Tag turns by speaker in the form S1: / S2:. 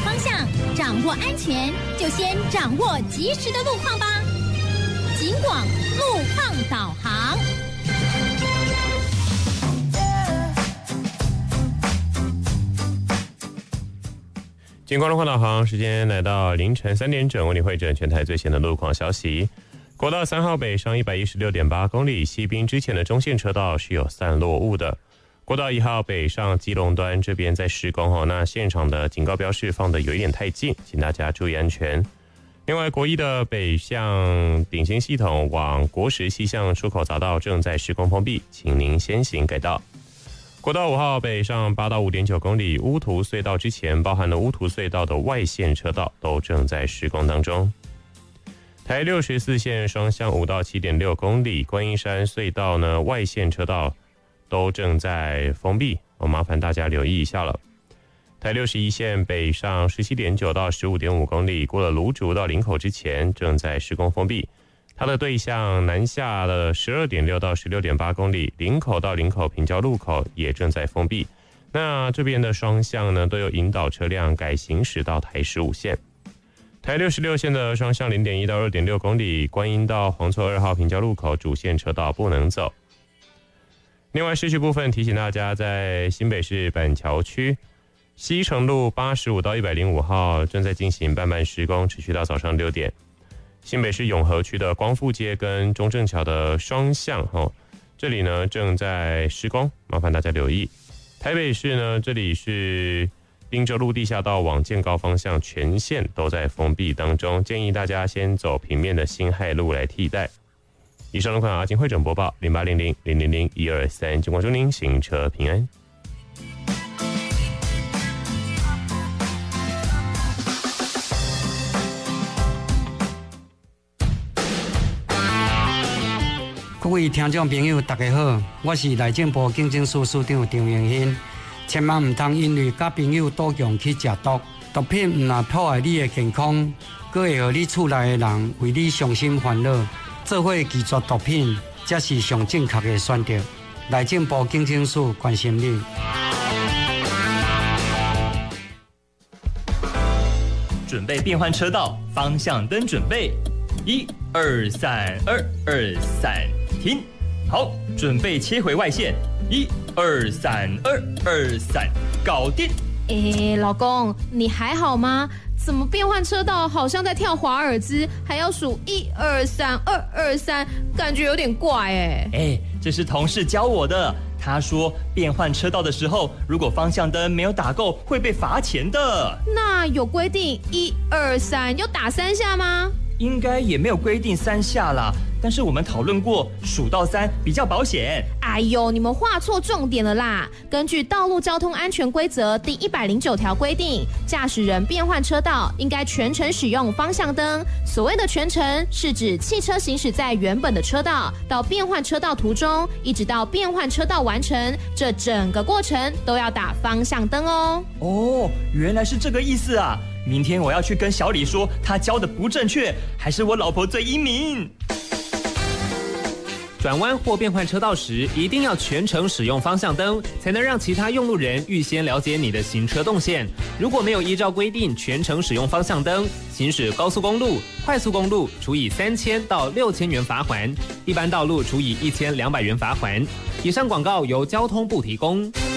S1: 方向，掌握安全，就先掌握及时的路况吧。警广路况导航。
S2: 警广路况导航时间来到凌晨3点整，为你汇整全台最新的路况消息。国道3号北上116.8公里，西滨之前的中线车道是有散落雾的。国道1号北上基隆端这边在施工哦，那现场的警告标示放得有一点太近，请大家注意安全。另外，国一的北向顶新系统往国十西向出口匝道正在施工封闭，请您先行改道。国道5号北上8到5.9公里，乌涂隧道之前包含了乌涂隧道的外线车道都正在施工当中。台64线双向5到7.6公里，观音山隧道呢外线车道都正在封闭，麻烦大家留意一下了。台61线北上17.9到15.5公里，过了芦竹到林口之前正在施工封闭。它的对向南下的12.6到16.8公里，林口到林口平交路口也正在封闭。那这边的双向呢都有引导车辆改行驶到台15线。台66线的双向0.1到2.6公里，观音到黄厝2号平交路口主线车道不能走。另外市区部分提醒大家，在新北市板桥区西城路85到105号正在进行慢施工，持续到早上6点。新北市永和区的光复街跟中正桥的双向这里呢正在施工，麻烦大家留意。台北市呢，这里是汀州路地下道往建高方向全线都在封闭当中，建议大家先走平面的辛亥路来替代。以上路况阿金汇整播报0800000123，警广祝您行车平安。
S3: 各位听众朋友，大家好，我是内政部警政署署长张永新。千万唔通因为甲朋友赌强去食毒，毒品唔但破坏你的健康，佫会互你厝内的人为你伤心烦恼，做伙拒绝毒品，才是上正确的选择。内政部警政署关心你。
S4: 准备变换车道，方向灯准备，1、2、3、2、2、3，停。好，准备切回外线，1、2、3、2、2、3，搞定。
S5: 老公，你还好吗？怎么变换车道好像在跳华尔兹，还要数1、2、3、2、2、3，感觉有点怪
S4: 这是同事教我的。他说变换车道的时候，如果方向灯没有打够，会被罚钱的。那
S5: 有规定1、2、3要打3下吗？
S4: 应该也没有规定3下啦，但是我们讨论过，数到3比较保险。
S5: 哎呦，你们画错重点了啦！根据《道路交通安全规则》第109条规定，驾驶人变换车道应该全程使用方向灯。所谓的全程，是指汽车行驶在原本的车道，到变换车道途中，一直到变换车道完成，这整个过程都要打方向灯哦。
S4: 原来是这个意思啊！明天我要去跟小李说，他教的不正确，还是我老婆最英明。
S6: 转弯或变换车道时，一定要全程使用方向灯，才能让其他用路人预先了解你的行车动线。如果没有依照规定全程使用方向灯，行驶高速公路、快速公路处以3000到6000元罚锾，一般道路处以1200元罚锾。以上广告由交通部提供。